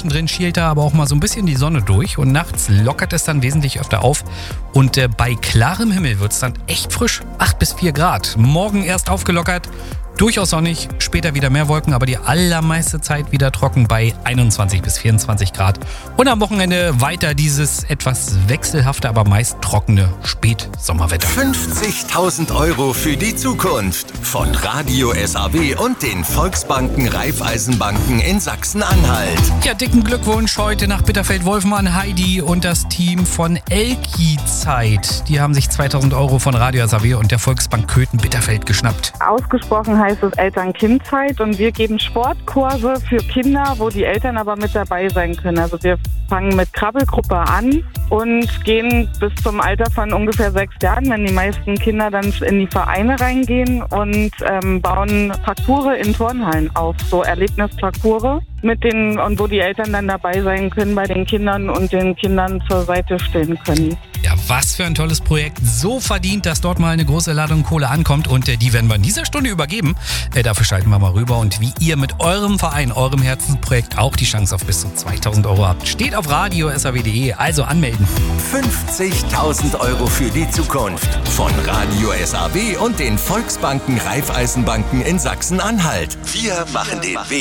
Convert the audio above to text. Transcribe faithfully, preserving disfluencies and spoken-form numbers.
Zwischendrin schielt da aber auch mal so ein bisschen die Sonne durch und nachts lockert es dann wesentlich öfter auf. Und äh, bei klarem Himmel wird es dann echt frisch, acht bis vier Grad. Morgen erst aufgelockert, durchaus sonnig, später wieder mehr Wolken, aber die allermeiste Zeit wieder trocken bei einundzwanzig bis vierundzwanzig Grad. Und am Wochenende weiter dieses etwas wechselhafte, aber meist trockene Spätsommerwetter. fünfzigtausend Euro für die Zukunft von Radio S A W und den Volksbanken Raiffeisenbanken in Sachsen-Anhalt. Ja, dicken Glückwunsch heute nach Bitterfeld-Wolfmann, Heidi und das Team von Elki-Zeit. Die haben sich zweitausend Euro von Radio S A W und der Volksbank Köthen-Bitterfeld geschnappt. Ausgesprochen heißt es Eltern-Kind-Zeit und wir geben Sportkurse für Kinder, wo die Eltern aber mit dabei sein können. Also wir fangen mit Krabbelgruppe an und gehen bis zum Alter von ungefähr sechs Jahren, wenn die meisten Kinder dann in die Vereine reingehen und ähm, bauen Parcours in Turnhallen auf, so Erlebnisparcours mit den und wo die Eltern dann dabei sein können bei den Kindern und den Kindern zur Seite stehen können. Ja, was für ein tolles Projekt. So verdient, dass dort mal eine große Ladung Kohle ankommt und äh, die werden wir in dieser Stunde übergeben. Äh, dafür schalten wir mal rüber und wie ihr mit eurem Verein, eurem Herzensprojekt auch die Chance auf bis zu zweitausend Euro habt, steht auf radio s a w punkt de, also anmelden. fünfzigtausend Euro für die Zukunft von Radio S A W und den Volksbanken Raiffeisenbanken in Sachsen-Anhalt. Wir machen den Weg